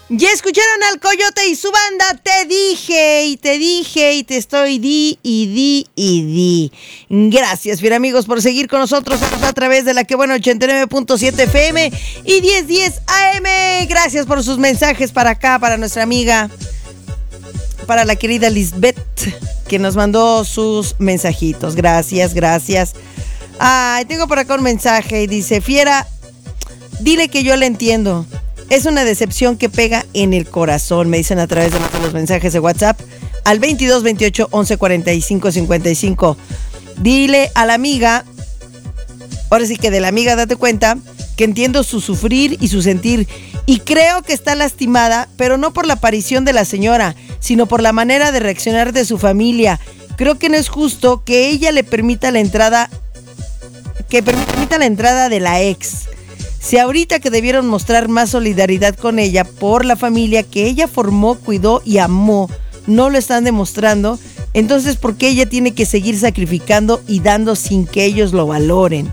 Ya escucharon al Coyote y su banda. Te dije y te estoy di. Gracias, bien amigos, por seguir con nosotros a través de la que bueno 89.7 FM y 1010 AM. Gracias por sus mensajes para acá, para nuestra amiga, para la querida Lisbeth, que nos mandó sus mensajitos. Gracias. Ay, tengo por acá un mensaje y dice: Fiera, dile que yo le entiendo. Es una decepción que pega en el corazón, me dicen a través de los mensajes de WhatsApp al 22 28 11 45 55. Dile a la amiga, ahora sí que de la amiga date cuenta, que entiendo su sufrir y su sentir. Y creo que está lastimada, pero no por la aparición de la señora, sino por la manera de reaccionar de su familia. Creo que no es justo que ella le permita la entrada, de la ex. Si ahorita que debieron mostrar más solidaridad con ella por la familia que ella formó, cuidó y amó, no lo están demostrando, entonces ¿por qué ella tiene que seguir sacrificando y dando sin que ellos lo valoren?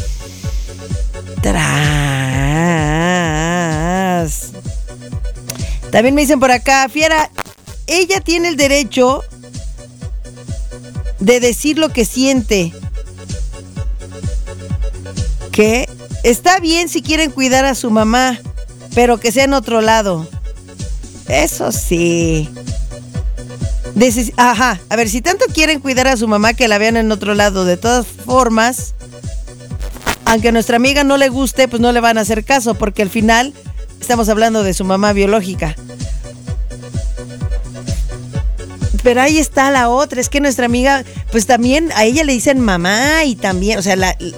También me dicen por acá: Fiera, ella tiene el derecho de decir lo que siente. ¿Qué? Está bien si quieren cuidar a su mamá, pero que sea en otro lado. Eso sí. A ver, si tanto quieren cuidar a su mamá, que la vean en otro lado. De todas formas, aunque a nuestra amiga no le guste, pues no le van a hacer caso, porque al final estamos hablando de su mamá biológica. Pero ahí está la otra, es que nuestra amiga, pues también a ella le dicen mamá y también, o sea,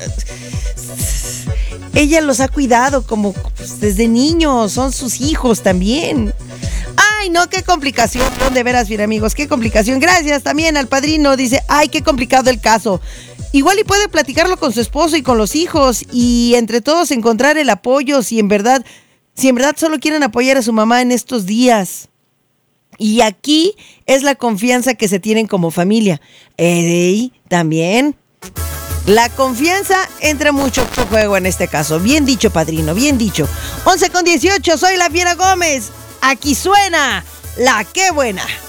ella los ha cuidado como pues, desde niños, son sus hijos también. Ay, no, qué complicación, de veras, bien amigos, qué complicación. Gracias también al padrino, dice: ay, qué complicado el caso. Igual y puede platicarlo con su esposo y con los hijos y entre todos encontrar el apoyo si en verdad solo quieren apoyar a su mamá en estos días. Y aquí es la confianza que se tienen como familia. También la confianza entra mucho en juego en este caso. Bien dicho, padrino, bien dicho. 11:18, soy la Fiera Gómez. Aquí suena La Qué Buena.